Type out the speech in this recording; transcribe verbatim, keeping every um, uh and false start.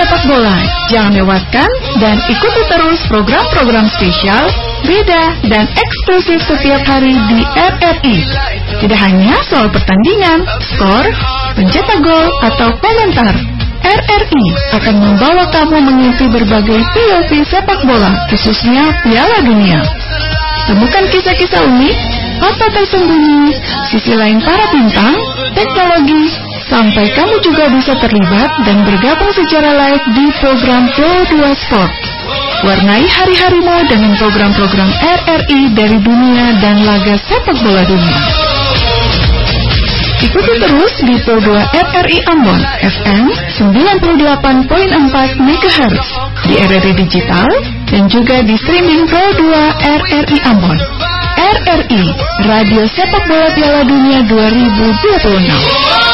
sepak bola. Jangan lewatkan dan ikuti terus program-program spesial, beda, dan eksklusif setiap hari di R R I. Tidak hanya soal pertandingan, skor, pencetak gol, atau komentar. R R I akan membawa kamu mengikuti berbagai P O V sepak bola, khususnya Piala Dunia. Temukan kisah-kisah unik, fakta tersembunyi, sisi lain para bintang, teknologi, sampai kamu juga bisa terlibat dan bergabung secara live di program Pro dua Sport. Warnai hari-harimu dengan program-program R R I dari dunia dan laga sepak bola dunia. Ikuti terus di Pro dua R R I Ambon F M sembilan puluh delapan koma empat megahertz, di R R I Digital, dan juga di streaming Pro dua R R I Ambon. R R I, Radio Sepak Bola Piala Dunia dua ribu dua puluh enam.